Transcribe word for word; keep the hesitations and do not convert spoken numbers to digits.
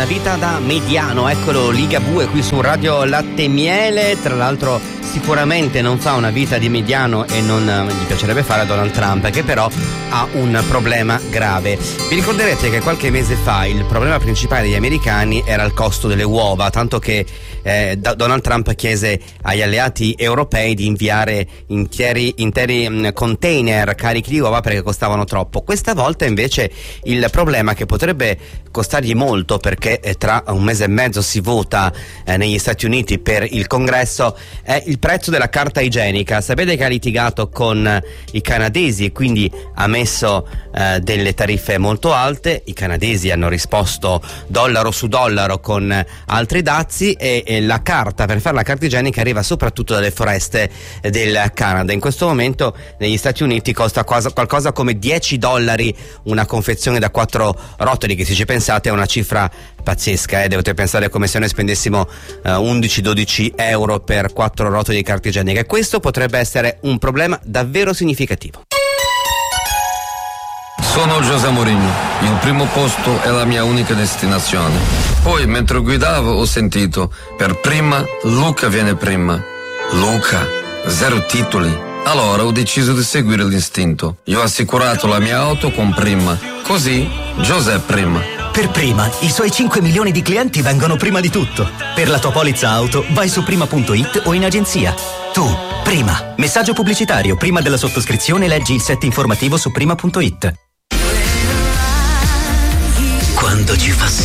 vita da mediano, eccolo Ligabue qui su Radio Latte e Miele. Tra l'altro sicuramente non fa una vita di mediano e non eh, gli piacerebbe fare a Donald Trump, che però ha un problema grave. Vi ricorderete che qualche mese fa il problema principale degli americani era il costo delle uova, tanto che eh, Donald Trump chiese agli alleati europei di inviare interi, interi mh, container carichi di uova perché costavano troppo. Questa volta invece il problema, che potrebbe costargli molto perché eh, tra un mese e mezzo si vota eh, negli Stati Uniti per il congresso, è il prezzo della carta igienica. Sapete che ha litigato con eh, i canadesi e quindi ha messo eh, delle tariffe molto alte. I canadesi hanno risposto dollaro su dollaro con eh, altri dazi e, e la carta, per fare la carta igienica, arriva soprattutto dalle foreste eh, del Canada. In questo momento negli Stati Uniti costa quasi, qualcosa come dieci dollari una confezione da quattro rotoli, che se ci pensate è una cifra pazzesca, eh? Dovete pensare come se noi spendessimo uh, undici dodici euro per quattro rotoli di carta igienica, e questo potrebbe essere un problema davvero significativo. Sono José Mourinho, il primo posto è la mia unica destinazione. Poi mentre guidavo ho sentito, per prima Luca viene prima. Luca, zero titoli. Allora ho deciso di seguire l'istinto. Io ho assicurato la mia auto con Prima, così José prima. Per Prima, i suoi cinque milioni di clienti vengono prima di tutto. Per la tua polizza auto, vai su prima punto it o in agenzia. Tu, Prima. Messaggio pubblicitario. Prima della sottoscrizione leggi il set informativo su prima punto it. Quando ci fa